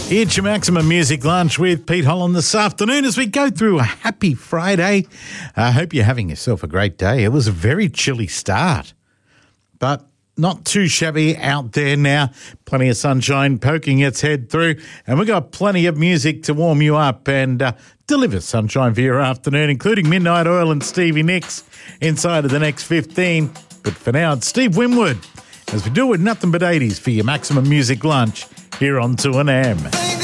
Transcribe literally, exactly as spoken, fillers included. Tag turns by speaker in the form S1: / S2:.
S1: It's your Maximum Music Lunch with Pete Holland this afternoon as we go through a happy Friday. I hope you're having yourself a great day. It was a very chilly start, but not too shabby out there now. Plenty of sunshine poking its head through, and we've got plenty of music to warm you up and uh, deliver sunshine for your afternoon, including Midnight Oil and Stevie Nicks inside of the next fifteen. But for now, it's Steve Winwood as we do it with nothing but eighties for your Maximum Music Lunch here on two N M.